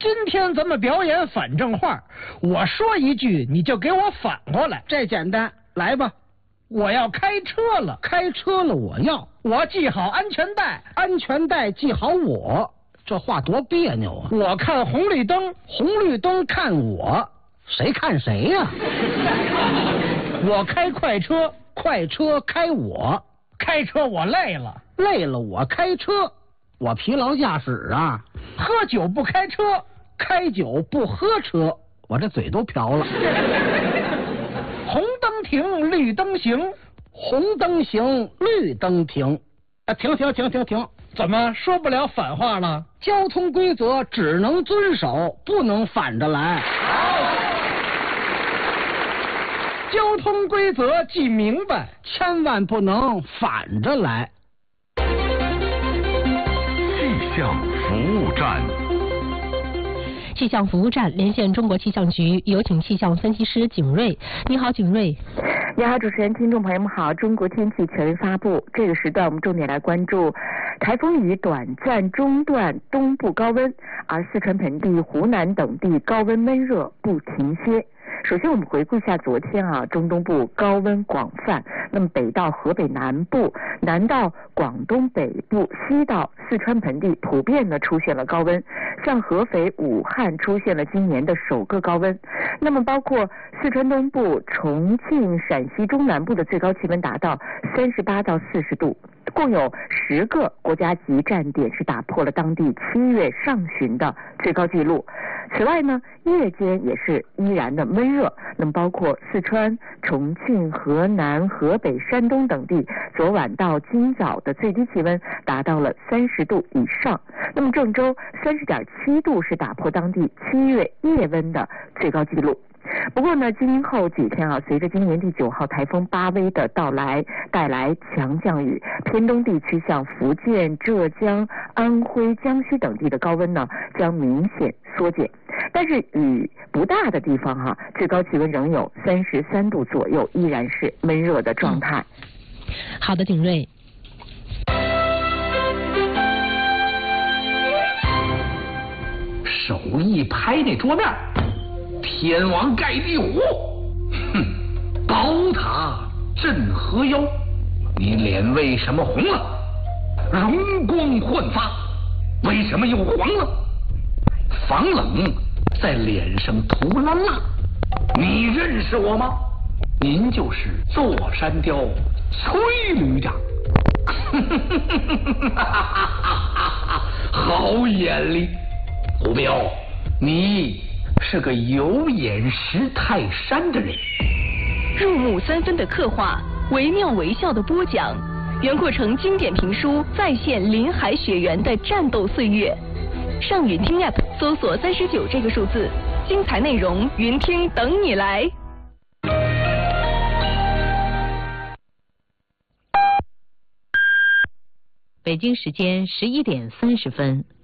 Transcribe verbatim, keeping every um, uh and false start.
今天咱们表演反正话，我说一句你就给我反过来。 这简单，来吧。 我要开车了， 开车了我要。 我系好安全带， 安全带系好我。这话多别扭啊！ 我看红绿灯， 红绿灯看我，谁看谁呀、啊？ 我开快车， 快车开我。 开车我累了， 累了我开车。我疲劳驾驶啊。 喝酒不开车， 开酒不喝车。我这嘴都瓢了。 红灯停，绿灯行， 红灯行，绿灯停。啊，停停停停停！ 怎么说不了反话了？ 交通规则只能遵守，不能反着来。 交通规则记明白， 千万不能反着来。 气象服务站。 气象服务站连线中国气象局，有请气象分析师景瑞。你好，景瑞。 你好，主持人，听众朋友们好。中国天气权威发布，这个时段我们重点来关注台风雨短暂中断东部高温，而四川盆地、湖南等地高温闷热不停歇。首先我们回顾一下昨天啊，中东部高温广泛，那么北到河北南部，南到广东北部，西到四川盆地普遍呢出现了高温，像合肥、武汉出现了今年的首个高温。那么包括四川东部、重庆、陕西中南部的最高气温达到三十八到四十度，共有十个国家级站点是打破了当地七月上旬的最高纪录。此外呢，夜间也是依然的闷热，那么包括四川、重庆、河南、河北、山东等地，昨晚到今早的最低气温达到了三十度以上。那么郑州三十点七度是打破当地七月夜温的最高纪录。不过呢，今后几天啊，随着今年第九号台风巴威的到来，带来强降雨，偏东地区像福建、浙江、安徽、江西等地的高温呢将明显缩减，但是雨不大的地方哈、啊，最高气温仍有三十三度左右，依然是闷热的状态。 嗯、好的，景瑞。 手一拍那桌面。天王盖地虎，哼！宝塔镇河妖，你脸为什么红了？容光焕发，为什么又黄了？防冷在脸上涂了蜡，你认识我吗？您就是座山雕崔旅长。好眼力，胡彪，你是个有眼识泰山的人。 入木三分的刻画，惟妙惟肖的播讲，袁阔成经典评书再现林海雪原的战斗岁月。上云听 App 搜索三十九这个数字，精彩内容云听等你来。 北京时间十一点三十分。